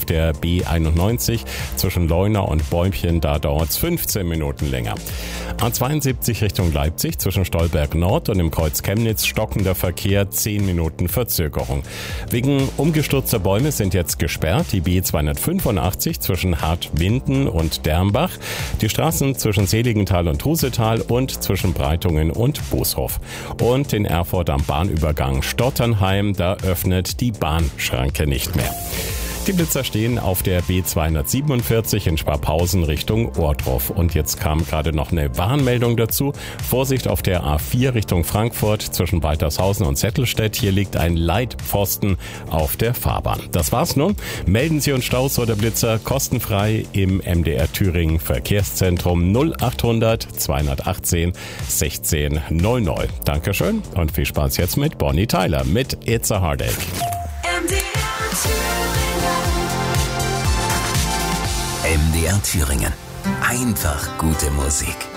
der B91 zwischen Leuna und Bäumchen, da dauert es 15 Minuten länger. A72 Richtung Leipzig zwischen Stolberg Nord und dem Kreuz Chemnitz stockender Verkehr, 10 Minuten Verzögerung. Wegen umgestürzter Bäume sind jetzt gesperrt die B285 zwischen Hartwinden und Dermbach, die Straßen zwischen Seligenthal und Trusetal und zwischen Breitungen und Booshof. Und in Erfurt am Bahnübergang Stotternheim, da öffnet die Bahnschranke nicht mehr. Die Blitzer stehen auf der B247 in Sparpausen Richtung Ohrdruf. Und jetzt kam gerade noch eine Warnmeldung dazu. Vorsicht auf der A4 Richtung Frankfurt zwischen Waltershausen und Zettelstedt. Hier liegt ein Leitpfosten auf der Fahrbahn. Das war's nun. Melden Sie uns Staus oder Blitzer kostenfrei im MDR Thüringen Verkehrszentrum 0800 218 16 00. Dankeschön und viel Spaß jetzt mit Bonnie Tyler mit It's a Heartache. MDR Thüringen. Einfach gute Musik.